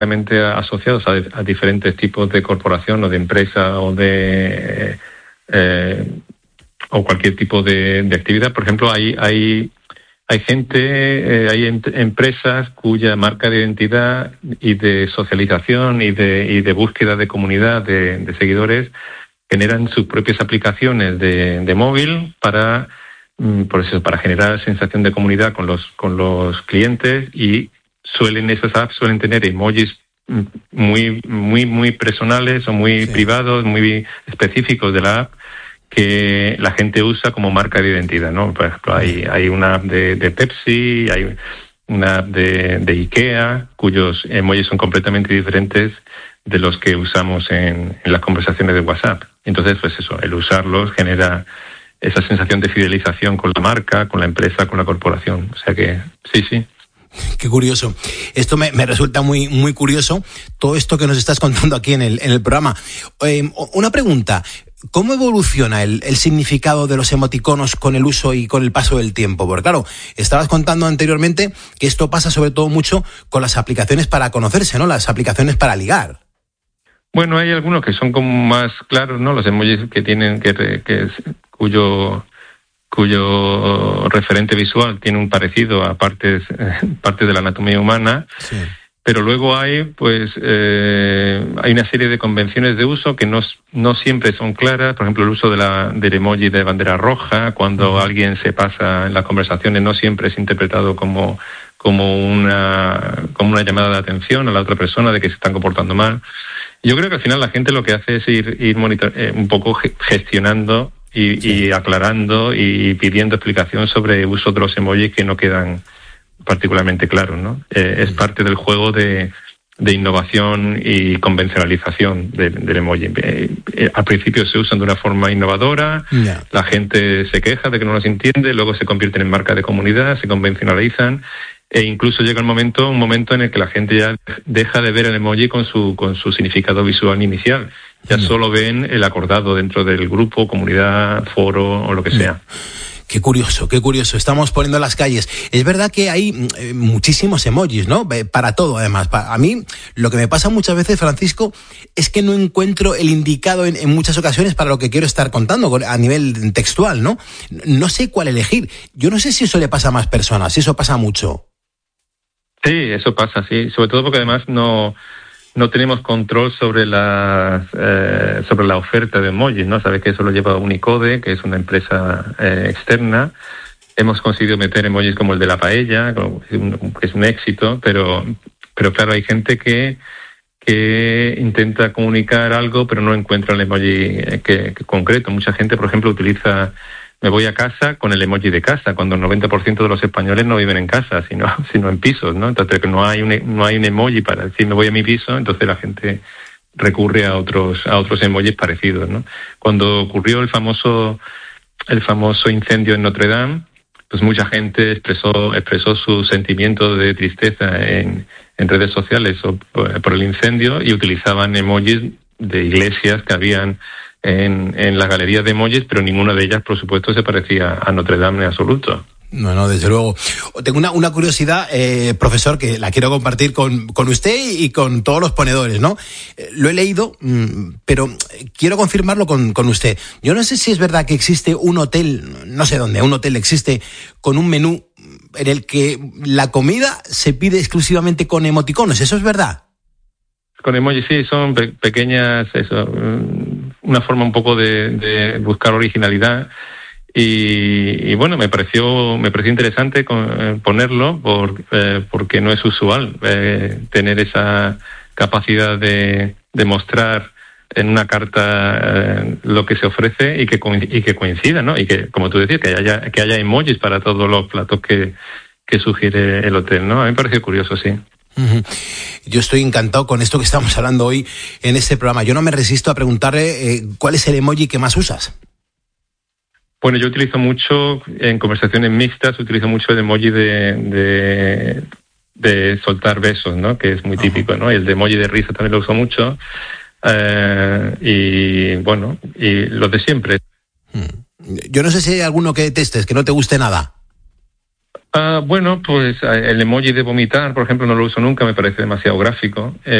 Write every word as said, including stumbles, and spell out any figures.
asociados a, a diferentes tipos de corporación o de empresa o de eh, o cualquier tipo de, de actividad. Por ejemplo, hay hay hay gente, eh, hay em, empresas cuya marca de identidad y de socialización y de y de búsqueda de comunidad de, de seguidores generan sus propias aplicaciones de, de móvil para por eso para generar sensación de comunidad con los con los clientes, y suelen esas apps suelen tener emojis muy muy muy personales o muy sí. privados, muy específicos de la app que la gente usa como marca de identidad, ¿no? Por ejemplo, hay hay una app de, de Pepsi, hay una app de, de IKEA cuyos emojis son completamente diferentes de los que usamos en, en las conversaciones de WhatsApp. Entonces, pues eso, el usarlos genera esa sensación de fidelización con la marca, con la empresa, con la corporación. O sea que, sí, sí. Qué curioso. Esto me, me resulta muy, muy curioso, todo esto que nos estás contando aquí en el, en el programa. Eh, una pregunta, ¿cómo evoluciona el, el significado de los emoticonos con el uso y con el paso del tiempo? Porque claro, estabas contando anteriormente que esto pasa sobre todo mucho con las aplicaciones para conocerse, ¿no? Las aplicaciones para ligar. Bueno, hay algunos que son como más claros, ¿no? Los emojis que tienen, que, que cuyo cuyo referente visual tiene un parecido a partes, eh, partes de la anatomía humana, sí. Pero luego hay, pues, eh, hay una serie de convenciones de uso que no, no siempre son claras. Por ejemplo, el uso de la, del emoji de bandera roja, cuando uh-huh. alguien se pasa en las conversaciones, no siempre es interpretado como, como una, como una llamada de atención a la otra persona de que se están comportando mal. Yo creo que al final la gente lo que hace es ir, ir monitor, eh, un poco gestionando y, sí. y aclarando y pidiendo explicación sobre el uso de los emojis que no quedan particularmente claros, ¿no? Eh, es parte del juego de, de innovación y convencionalización de, del emoji. Eh, eh, al principio se usan de una forma innovadora, yeah. la gente se queja de que no los entiende, luego se convierten en marca de comunidad, se convencionalizan, e incluso llega el momento, un momento en el que la gente ya deja de ver el emoji con su, con su significado visual inicial. Ya yeah. solo ven el acordado dentro del grupo, comunidad, foro o lo que yeah. sea. Qué curioso, qué curioso. Estamos poniendo las calles. Es verdad que hay eh, muchísimos emojis, ¿no? Para todo, además. A mí, lo que me pasa muchas veces, Francisco, es que no encuentro el indicado en, en muchas ocasiones para lo que quiero estar contando a nivel textual, ¿no? No sé cuál elegir. Yo no sé si eso le pasa a más personas, si eso pasa mucho. Sí, eso pasa, sí. Sobre todo porque además no... no tenemos control sobre la eh, sobre la oferta de emojis, ¿no? Sabes que eso lo lleva Unicode, que es una empresa eh, externa. Hemos conseguido meter emojis como el de la paella, que es un éxito, pero pero claro, hay gente que que intenta comunicar algo, pero no encuentra el emoji que, que concreto. Mucha gente, por ejemplo, utiliza me voy a casa con el emoji de casa, cuando el noventa por ciento de los españoles no viven en casa, sino sino en pisos, ¿no? Entonces, no hay un no hay un emoji para decir me voy a mi piso, entonces la gente recurre a otros a otros emojis parecidos, ¿no? Cuando ocurrió el famoso el famoso incendio en Notre Dame, pues mucha gente expresó expresó su sentimiento de tristeza en en redes sociales por, por el incendio, y utilizaban emojis de iglesias que habían en, en las galerías de emojis, pero ninguna de ellas, por supuesto, se parecía a Notre Dame en absoluto. No, no, desde luego. Tengo una, una curiosidad, eh, profesor, que la quiero compartir con, con usted y con todos los ponedores, ¿no? Eh, lo he leído, mmm, pero quiero confirmarlo con, con usted. Yo no sé si es verdad que existe un hotel, no sé dónde, un hotel existe con un menú en el que la comida se pide exclusivamente con emoticonos. ¿Eso es verdad? Con emojis, sí, son pe- pequeñas, eso, una forma un poco de, de buscar originalidad. Y, y bueno, me pareció me pareció interesante con, eh, ponerlo por, eh, porque no es usual eh, tener esa capacidad de, de mostrar en una carta eh, lo que se ofrece y que y que coincida, ¿no? Y que, como tú decías, que haya que haya emojis para todos los platos que, que sugiere el hotel, ¿no? A mí me pareció curioso, sí. Uh-huh. Yo estoy encantado con esto que estamos hablando hoy en este programa. Yo no me resisto a preguntarle eh, ¿cuál es el emoji que más usas? Bueno, yo utilizo mucho, en conversaciones mixtas, utilizo mucho el emoji de, de, de soltar besos, ¿no? Que es muy uh-huh. típico, ¿no? Y el de emoji de risa también lo uso mucho. Eh, y bueno, y los de siempre. Yo no sé si hay alguno que detestes, que no te guste nada. Uh, bueno, pues el emoji de vomitar, por ejemplo, no lo uso nunca, me parece demasiado gráfico. Eh,